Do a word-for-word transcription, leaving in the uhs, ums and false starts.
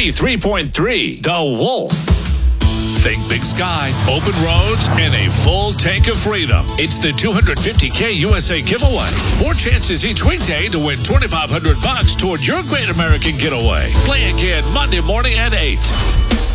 ninety-three point three, The Wolf. Think big sky, open roads, and a full tank of freedom. It's the two hundred fifty K U S A giveaway. Four chances each weekday to win twenty-five hundred bucks toward your great American getaway. Play again Monday morning at eight.